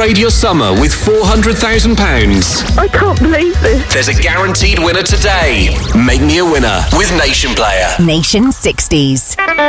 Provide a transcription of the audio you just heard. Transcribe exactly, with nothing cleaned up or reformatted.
upgrade your summer with four hundred thousand pounds. I can't believe this. There's a guaranteed winner today. Make me a winner with Nation Player. Nation sixties.